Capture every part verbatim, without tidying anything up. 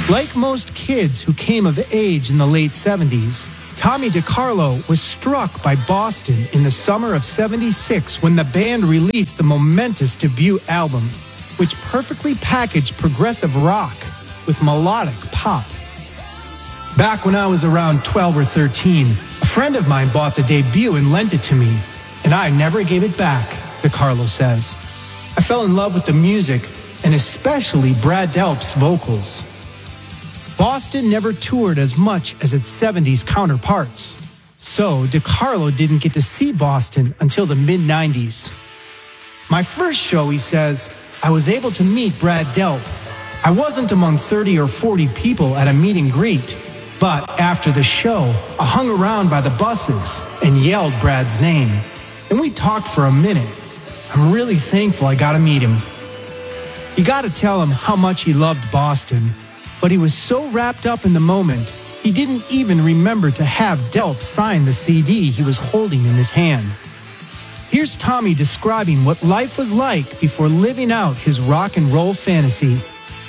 Like most kids who came of age in the late seventies, Tommy DiCarlo was struck by Boston in the summer of seventy-six when the band released the momentous debut album, which perfectly packaged progressive rock with melodic pop. Back when I was around twelve or thirteen, a friend of mine bought the debut and lent it to me, and I never gave it back, DiCarlo says. I fell in love with the music, and especially Brad Delp's vocals. Boston never toured as much as its seventies counterparts, so DiCarlo didn't get to see Boston until the mid nineties. My first show, he says, I was able to meet Brad Delp. I wasn't among thirty or forty people at a meet and greet, but after the show, I hung around by the buses and yelled Brad's name, and we talked for a minute. I'm really thankful I got to meet him. You got to tell him how much he loved Boston, but he was so wrapped up in the moment, he didn't even remember to have Delp sign the C D he was holding in his hand. Here's Tommy describing what life was like before living out his rock and roll fantasy.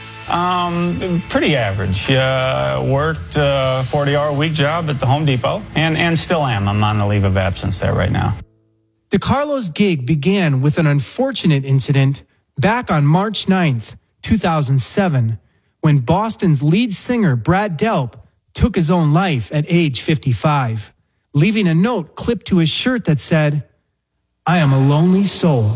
Um, pretty average. Uh, worked a forty-hour week job at the Home Depot, and, and still am. I'm on a leave of absence there right now. DiCarlo's gig began with an unfortunate incident back on March ninth, two thousand seven, when Boston's lead singer Brad Delp took his own life at age fifty-five, leaving a note clipped to his shirt that said, "I am a lonely soul."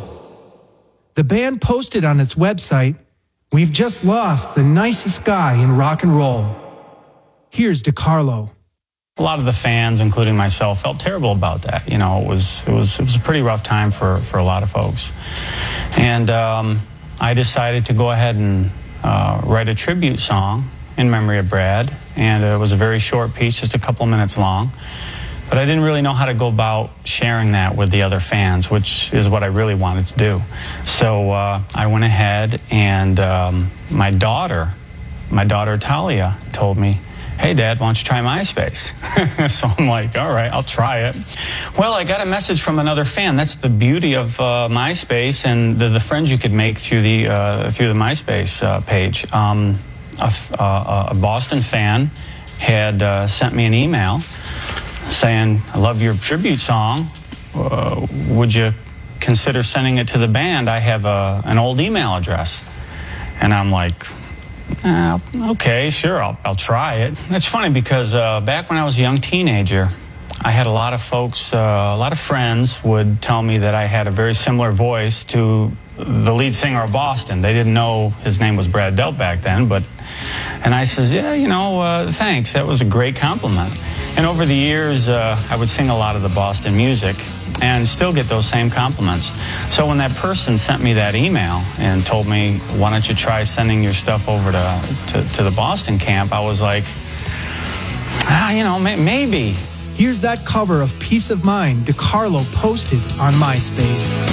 The band posted on its website, "We've just lost the nicest guy in rock and roll." Here's DiCarlo. A lot of the fans, including myself, felt terrible about that. You know, it was it was it was a pretty rough time for for a lot of folks, and um, I decided to go ahead and uh, write a tribute song in memory of Brad, and it was a very short piece, just a couple minutes long. But I didn't really know how to go about sharing that with the other fans, which is what I really wanted to do. So uh, I went ahead, and um, my daughter, my daughter Talia, told me, "Hey, Dad, why don't you try MySpace?" So I'm like, all right, I'll try it. Well, I got a message from another fan. That's the beauty of uh, MySpace and the, the friends you could make through the uh, through the MySpace uh, page. Um, a, uh, a Boston fan had uh, sent me an email saying, "I love your tribute song. Uh, would you consider sending it to the band? I have a, an old email address." And I'm like, Uh, okay, sure, I'll, I'll try it. It's funny because uh, back when I was a young teenager, I had a lot of folks, uh, a lot of friends would tell me that I had a very similar voice to the lead singer of Boston. They didn't know his name was Brad Delp back then, but, and I says, yeah, you know, uh, thanks, that was a great compliment. And over the years, uh, I would sing a lot of the Boston music and still get those same compliments. So when that person sent me that email and told me, why don't you try sending your stuff over to, to, to the Boston camp, I was like, ah, you know, may, maybe. Here's that cover of Peace of Mind DiCarlo posted on MySpace.